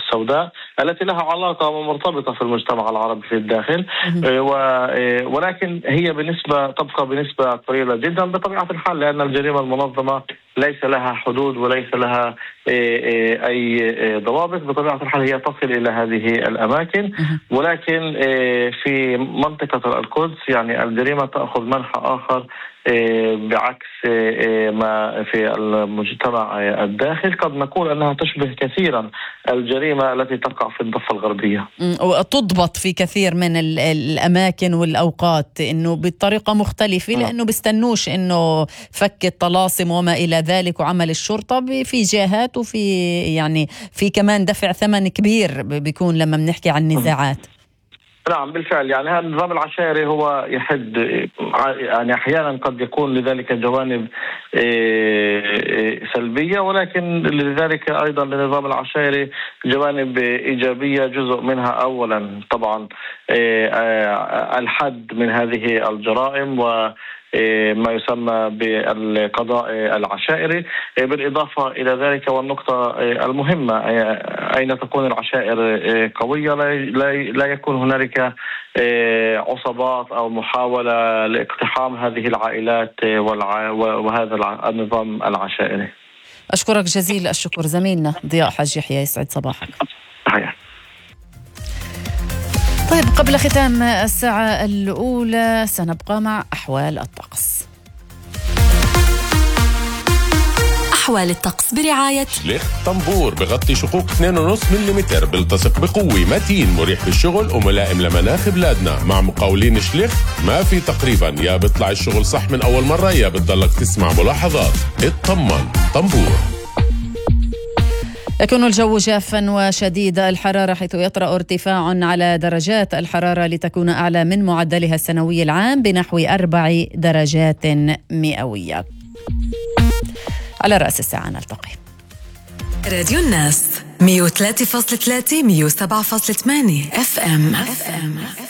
السوداء التي لها علاقة ومرتبطة في المجتمع العربي في الداخل، ولكن هي تبقى بنسبة قليلة جدا بطبيعة الحال، لأن الجريمة المنظمة ليس لها حدود وليس لها أي ضوابط. بطبيعة الحال هي تصل إلى هذه الأماكن، ولكن في منطقة القدس يعني الجريمة تأخذ منحى آخر بعكس ما في المجتمع الداخل. قد نقول أنها تشبه كثيرا الجريمة التي تقع في الضفة الغربية، وتضبط في كثير من الأماكن والأوقات إنه بطريقة مختلفة، لأنه بيستنوش إنه فك الطلاسم وما إلى ذلك وعمل الشرطة في جهات، وفي يعني في كمان دفع ثمن كبير بيكون لما بنحكي عن نزاعات. نعم بالفعل، يعني هذا النظام العشائري هو يحد، يعني أحيانا قد يكون لذلك جوانب سلبية، ولكن لذلك أيضا للنظام العشائري جوانب إيجابية. جزء منها أولا طبعا الحد من هذه الجرائم و ما يسمى بالقضاء العشائري، بالإضافة إلى ذلك والنقطة المهمة أين تكون العشائر قوية لا يكون هنالك عصابات أو محاولة لاقتحام هذه العائلات وهذا النظام العشائري. أشكرك جزيل الشكر زميلنا ضياء حاج يحيى، يسعد صباحك. طيب قبل ختام الساعة الأولى سنبقى مع أحوال الطقس. أحوال الطقس برعاية شليخ طنبور، بغطي شقوق 2.5 ملم، بيلتصق بقوة، متين، مريح بالشغل وملائم لمناخ بلادنا. مع مقاولين شليخ ما في تقريبا، يا بيطلع الشغل صح من أول مرة يا بتضلك تسمع ملاحظات. اطمن، طنبور. يكون الجو جافا وشديد الحرارة، حيث يطرأ ارتفاع على درجات الحرارة لتكون أعلى من معدلها السنوي العام بنحو 4 درجات مئوية. على رأس الساعة نلتقي. راديو الناس 103.3 107.8 FM.